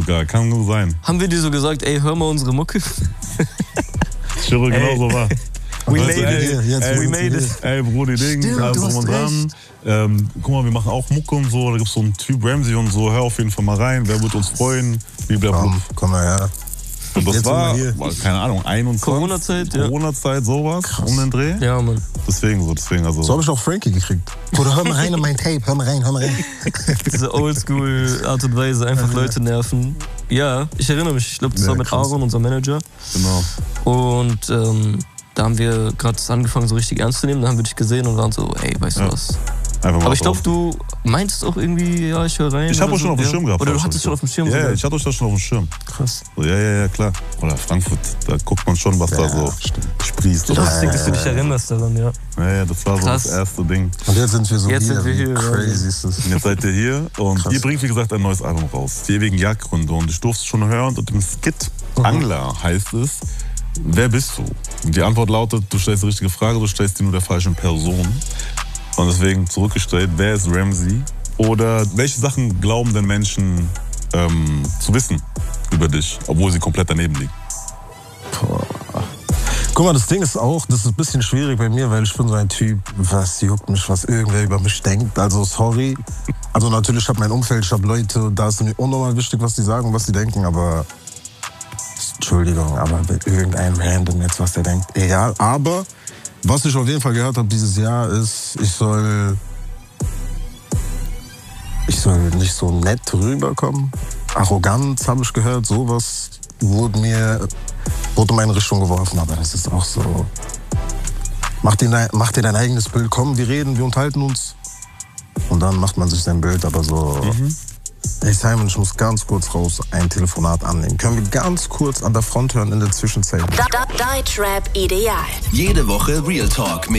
sogar, kann nur sein. Haben wir dir so gesagt, ey, hör mal unsere Mucke? Ich schwöre, genau so war. We made it. Ey, Brudi, Ding, Stimmt, alles du drum hast und dran. Guck mal, wir machen auch Mucke und so. Da gibt's so einen Typ Ramsey und so. Hör auf jeden Fall mal rein. Wer wird uns freuen? Komm mal her. Und das Jetzt war, sind wir hier. keine Ahnung, 21. Corona-Zeit, ja. Corona-Zeit, sowas, um den Dreh. Ja, Mann. Deswegen also. So habe ich auch Frankie gekriegt. Oder hör mal rein in mein Tape, hör mal rein. Diese Oldschool-Art und Weise, einfach Leute nerven. Ja, ich erinnere mich, ich glaube, das war mit Aaron, unser Manager. Genau. Und da haben wir gerade angefangen, so richtig ernst zu nehmen. Da haben wir dich gesehen und waren so, ey, weißt du was? Aber ich glaube, du meintest auch irgendwie, ja, ich höre rein. Ich habe euch schon auf dem Schirm gehabt. Oder du hattest schon auf dem Schirm Ja, sogar. ich hatte euch da schon auf dem Schirm. Krass. So, ja, klar. Oder Frankfurt, da guckt man schon, was da so sprießt. Lustig, dass du dich erinnerst daran, ja. Ja, das war so das erste Ding. Und jetzt sind wir so jetzt sind wir hier. Crazy ist das. Und jetzt seid ihr hier und ihr bringt, wie gesagt, ein neues Album raus. Die ewigen Jagdgründe. Und ich durfte es schon hören und im Skit Angler heißt es, wer bist du? Und die Antwort lautet, du stellst die richtige Frage, du stellst die nur der falschen Person. Und deswegen zurückgestellt, wer ist Ramsey? Oder welche Sachen glauben denn Menschen zu wissen über dich, obwohl sie komplett daneben liegen? Guck mal, das Ding ist auch, das ist ein bisschen schwierig bei mir, weil ich bin so ein Typ, was juckt mich, was irgendwer über mich denkt. Also sorry. Also natürlich, ich habe mein Umfeld, ich habe Leute, da ist mir unnormal wichtig, was die sagen und was die denken, aber Entschuldigung, aber mit irgendeinem Random jetzt, was der denkt, egal. Aber was ich auf jeden Fall gehört habe dieses Jahr ist, ich soll nicht so nett rüberkommen. Arroganz habe ich gehört, sowas wurde in meine Richtung geworfen, aber das ist auch so. Mach dir dein eigenes Bild, komm, wir reden, wir unterhalten uns. Und dann macht man sich sein Bild, aber so. Hey Simon, ich muss ganz kurz raus ein Telefonat annehmen. Können wir ganz kurz an der Front hören in der Zwischenzeit? Deutschrap ideal. Jede Woche Real Talk mit